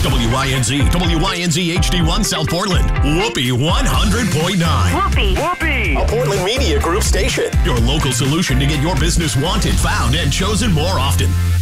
WYNZ, WYNZ HD1 South Portland, Whoopee 100.9. Whoopee! A Portland Media Group station. Your local solution to get your business wanted, found, and chosen more often.